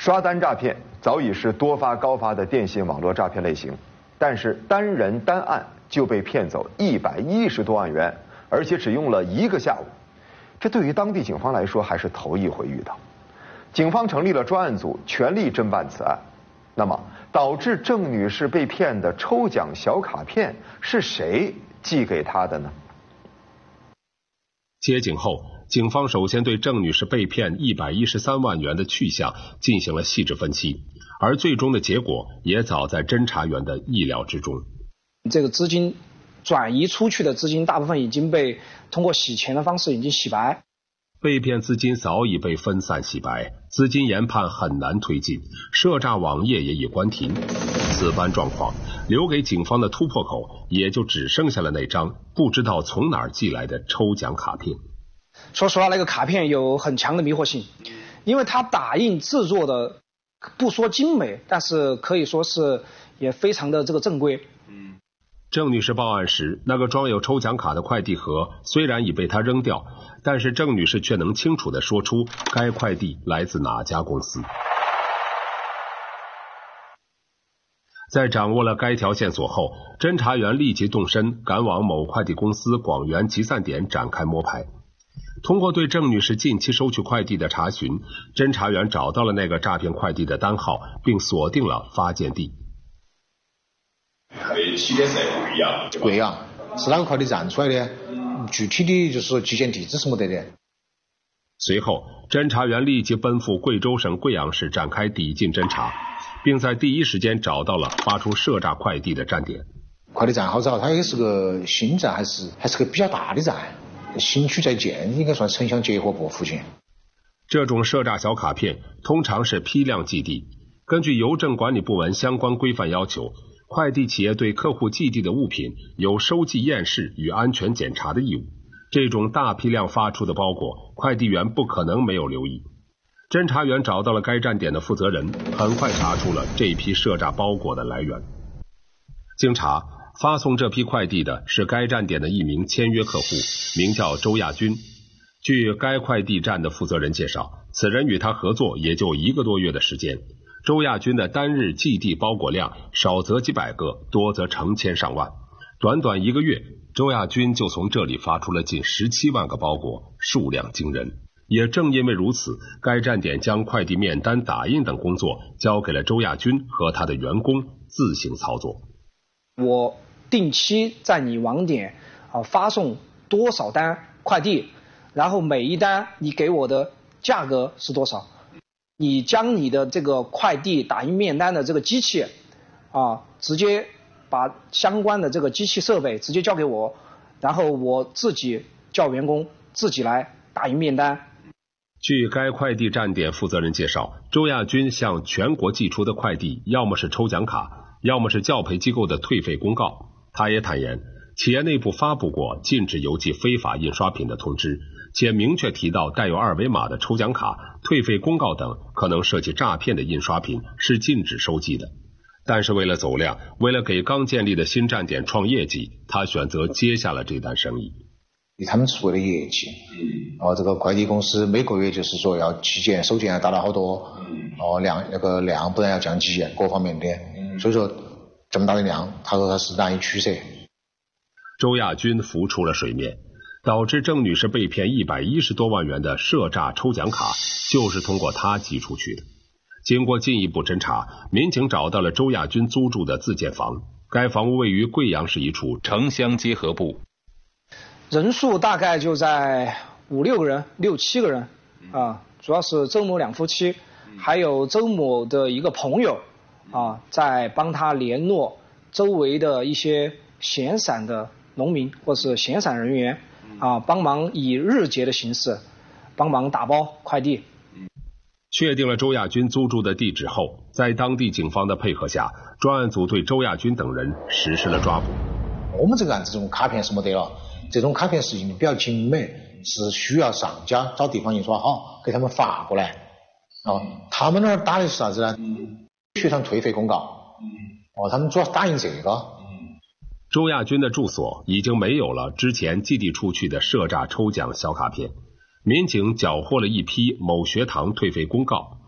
刷单诈骗早已是多发高发的电信网络诈骗类型，但是单人单案就被骗走110多万元，而且只用了1个下午。这对于当地警方来说还是头一回遇到。警方成立了专案组，全力侦办此案。那么，导致郑女士被骗的抽奖小卡片是谁寄给她的呢？ 接警后，警方首先对郑女士被骗113万元的去向进行了细致分析，而最终的结果也早在侦查员的意料之中。 这个资金转移出去的资金大部分已经被通过洗钱的方式已经洗白， 被骗资金早已被分散洗白，资金研判很难推进，涉诈网页也已关停。此般状况留给警方的突破口也就只剩下了那张不知道从哪儿寄来的抽奖卡片。 说实话，那个卡片有很强的迷惑性，因为它打印制作的不说精美，但是可以说是也非常的这个正规。 郑女士报案时，那个装有抽奖卡的快递盒虽然已被她扔掉，但是郑女士却能清楚地说出该快递来自哪家公司。在掌握了该条线索后，侦查员立即动身赶往某快递公司广源集散点展开摸排。通过对郑女士近期收取快递的查询，侦查员找到了那个诈骗快递的单号，并锁定了发件地。 它的起点在贵阳，对吧？ 贵阳是哪个快递站出来的？具体的就是寄件地址是没得的。 随后，侦查员立即奔赴贵州省贵阳市展开抵近侦查，并在第一时间找到了发出涉诈快递的站点。 快递站好找，它也是个新站，还是个比较大的站，新区在建，应该算城乡结合部附近。 这种涉诈小卡片通常是批量寄递，根据邮政管理部门相关规范要求，快递企业对客户寄递的物品有收寄验视与安全检查的义务。这种大批量发出的包裹，快递员不可能没有留意。侦查员找到了该站点的负责人，很快查出了这批涉诈包裹的来源。经查，发送这批快递的是该站点的一名签约客户，名叫周亚军。据该快递站的负责人介绍，此人与他合作也就1个多月的时间。周亚军的单日寄递包裹量少则几百个，多则成千上万。短短1个月，周亚军就从这里发出了近17万个包裹，数量惊人。也正因为如此，该站点将快递面单、打印等工作交给了周亚军和他的员工自行操作。 我定期在你网点发送多少单快递，然后每一单你给我的价格是多少，你将你的这个快递打印面单的这个机器直接把相关的这个机器设备直接交给我，然后我自己叫员工自己来打印面单。 据该快递站点负责人介绍，周亚军向全国寄出的快递要么是抽奖卡，要么是教培机构的退费公告。他也坦言，企业内部发布过禁止邮寄非法印刷品的通知，且明确提到带有2维码的抽奖卡、退费公告等可能涉及诈骗的印刷品是禁止收寄的。但是为了走量，为了给刚建立的新站点创业绩，他选择接下了这单生意。 他们是为了业绩，这个快递公司每个月就是说要寄件收件要达到好多，量不然要降级各方面的，所以说这么大的量，他说他是难以取舍。 周亚军浮出了水面，导致郑女士被骗110多万元的涉诈抽奖卡就是通过他寄出去的。经过进一步侦查，民警找到了周亚军租住的自建房，该房屋位于贵阳市一处城乡结合部。 人数大概就在5、6个人、6、7个人主要是周某2夫妻，还有周某的一个朋友在帮他联络周围的一些闲散的农民或是闲散人员帮忙以日结的形式帮忙打包快递。 确定了周亚军租住的地址后，在当地警方的配合下，专案组对周亚军等人实施了抓捕。 我们这个案子这种卡片是没得了，这种卡片实行的比较精美，是需要上家找地方印刷好给他们发过来。他们那儿打的是啥子呢？学堂退费公告。他们主要打印这个。 周亚军的住所已经没有了之前寄递出去的涉诈抽奖小卡片，民警缴获了一批某学堂退费公告，